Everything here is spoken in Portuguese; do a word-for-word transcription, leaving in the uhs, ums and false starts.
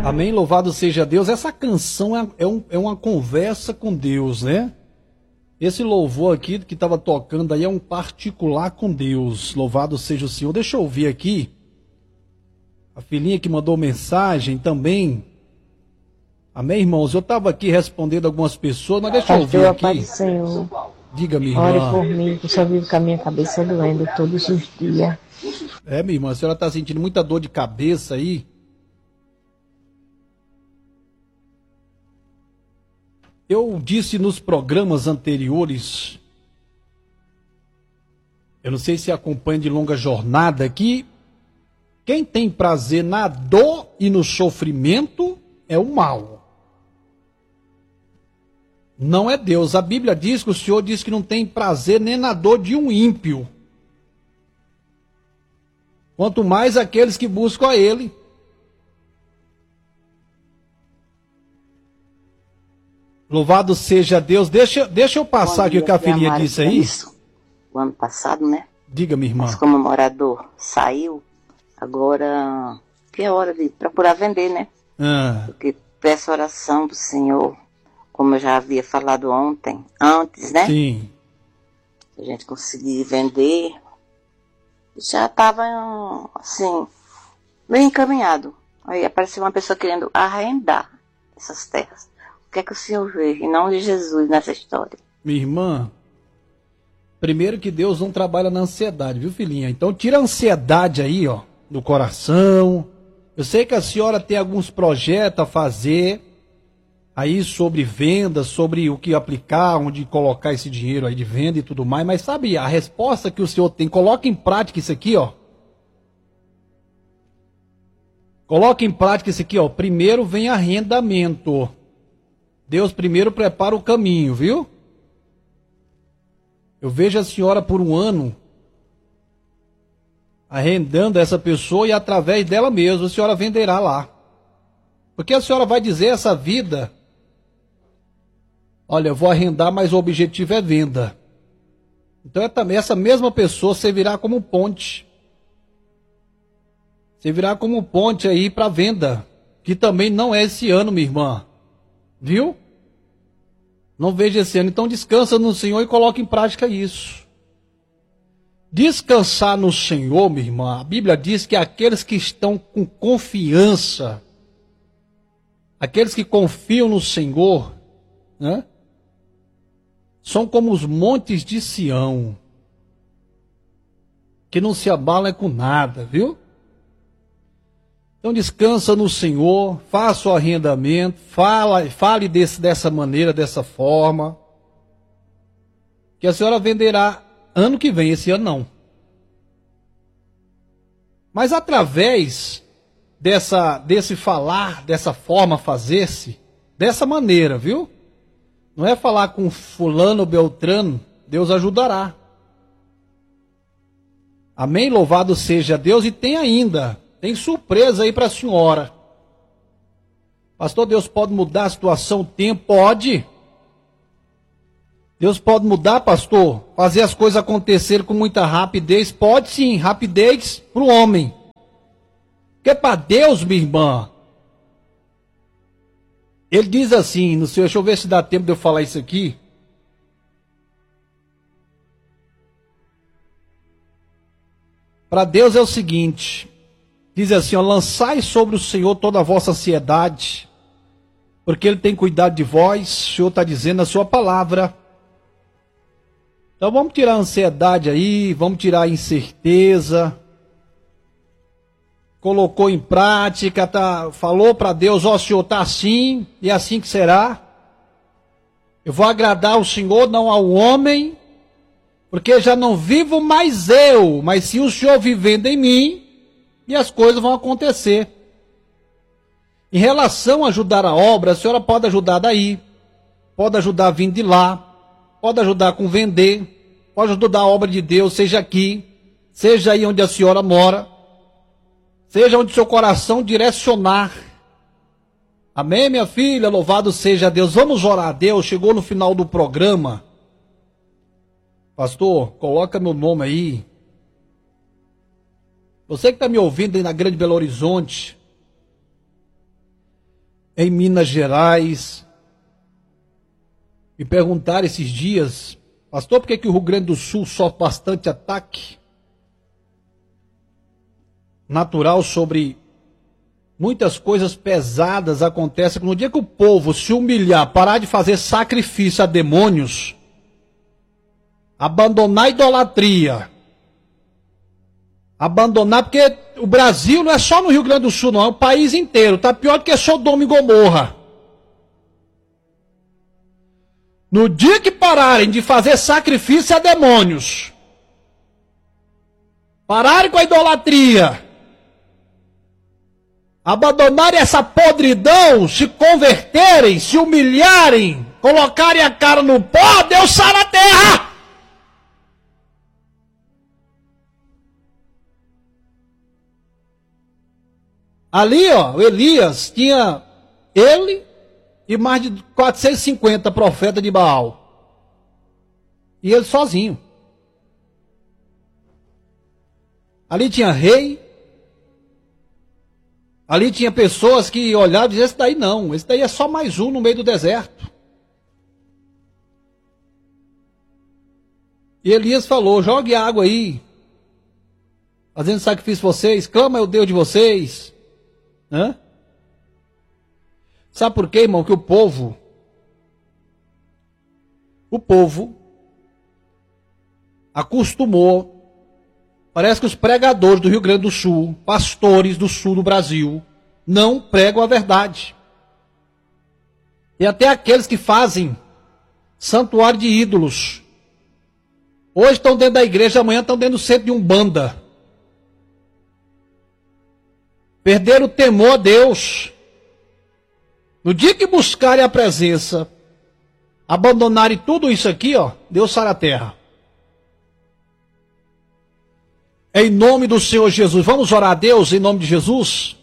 Amém, louvado seja Deus. Essa canção é, é, um, é uma conversa com Deus, né? Esse louvor aqui que estava tocando aí é um particular com Deus. Louvado seja o Senhor. Deixa eu ouvir aqui. A filhinha que mandou mensagem também. Amém, irmãos? Eu estava aqui respondendo algumas pessoas, mas deixa eu ouvir aqui. Pai do Senhor. Diga, minha Ore irmã. por mim, que eu só vivo com a minha cabeça doendo todos os dias. É, minha irmã, a senhora está sentindo muita dor de cabeça aí? Eu disse nos programas anteriores, eu não sei se acompanha de longa jornada, que quem tem prazer na dor e no sofrimento é o mal. Não é Deus. A Bíblia diz que o Senhor diz que não tem prazer nem na dor de um ímpio. Quanto mais aqueles que buscam a Ele. Louvado seja Deus. Deixa, deixa eu passar aqui o que a filhinha disse aí. Isso, o ano passado, né? Diga, minha irmã. Mas como o morador saiu, agora que é hora de procurar vender, né? Ah. Porque peço oração do Senhor, como eu já havia falado ontem, antes, né? Sim. A gente conseguir vender. Já estava, assim, bem encaminhado. Aí apareceu uma pessoa querendo arrendar essas terras. O que é que o Senhor vê? Em nome de Jesus nessa história. Minha irmã, primeiro que Deus não trabalha na ansiedade, viu, filhinha? Então tira a ansiedade aí, ó, do coração. Eu sei que a senhora tem alguns projetos a fazer aí sobre venda, sobre o que aplicar, onde colocar esse dinheiro aí de venda e tudo mais, mas sabe a resposta que o senhor tem? Coloque em prática isso aqui, ó. Coloque em prática isso aqui, ó. Primeiro vem arrendamento. Deus primeiro prepara o caminho, viu? Eu vejo a senhora por um ano arrendando essa pessoa e através dela mesma a senhora venderá lá. Porque a senhora vai dizer essa vida, olha, eu vou arrendar, mas o objetivo é venda. Então é também essa mesma pessoa servirá como ponte. Servirá como ponte aí para venda, que também não é esse ano, minha irmã. Viu? Não veja esse ano. Então descansa no Senhor e coloque em prática isso. Descansar no Senhor, minha irmã, a Bíblia diz que aqueles que estão com confiança, aqueles que confiam no Senhor, né, são como os montes de Sião, que não se abalam com nada, viu? Então descansa no Senhor, faça o arrendamento, fala, fale desse, dessa maneira, dessa forma, que a senhora venderá ano que vem, esse ano não. Mas através dessa, desse falar, dessa forma fazer-se, dessa maneira, viu? Não é falar com fulano, beltrano, Deus ajudará. Amém? Louvado seja Deus. E tem ainda, tem surpresa aí para a senhora. Pastor, Deus pode mudar a situação, o tempo? Pode. Deus pode mudar, pastor? Fazer as coisas acontecerem com muita rapidez? Pode sim, rapidez para o homem. Porque para Deus, minha irmã, Ele diz assim, no seu, deixa eu ver se dá tempo de eu falar isso aqui. Para Deus é o seguinte, diz assim, ó, lançai sobre o Senhor toda a vossa ansiedade, porque Ele tem cuidado de vós, o Senhor está dizendo na sua palavra. Então vamos tirar a ansiedade aí, vamos tirar a incerteza. Colocou em prática, tá, falou para Deus, ó, o Senhor está assim, e é assim que será. Eu vou agradar ao Senhor, não ao homem, porque já não vivo mais eu, mas sim o Senhor vivendo em mim, e as coisas vão acontecer. Em relação a ajudar a obra, a senhora pode ajudar daí, pode ajudar vindo de lá, pode ajudar com vender, pode ajudar a obra de Deus, seja aqui, seja aí onde a senhora mora, seja onde seu coração direcionar. Amém, minha filha? Louvado seja Deus. Vamos orar a Deus. Chegou no final do programa. Pastor, coloca meu nome aí. Você que está me ouvindo aí na Grande Belo Horizonte, em Minas Gerais. Me perguntaram esses dias, pastor, por que, que o Rio Grande do Sul sofre bastante ataque natural sobre muitas coisas pesadas acontecem. No dia que o povo se humilhar, parar de fazer sacrifício a demônios, abandonar a idolatria, abandonar, porque o Brasil não é só no Rio Grande do Sul, não, é o país inteiro, está pior do que Sodoma e Gomorra. No dia que pararem de fazer sacrifício a demônios, pararem com a idolatria, abandonarem essa podridão, se converterem, se humilharem, colocarem a cara no pó, Deus sara a terra. Ali, ó, Elias tinha ele e mais de quatrocentos e cinquenta profetas de Baal. E ele sozinho. Ali tinha rei. Ali tinha pessoas que olhavam e diziam, esse daí não, esse daí é só mais um no meio do deserto. E Elias falou, jogue água aí, fazendo sacrifício vocês, clama ao Deus de vocês. Hã? Sabe por quê, irmão? Que o povo, o povo acostumou, parece que os pregadores do Rio Grande do Sul, pastores do sul do Brasil, não pregam a verdade. E até aqueles que fazem santuário de ídolos, hoje estão dentro da igreja, amanhã estão dentro do centro de Umbanda. Perderam o temor a Deus. No dia que buscarem a presença, abandonarem tudo isso aqui, ó, Deus sara a terra. Em nome do Senhor Jesus, vamos orar a Deus em nome de Jesus?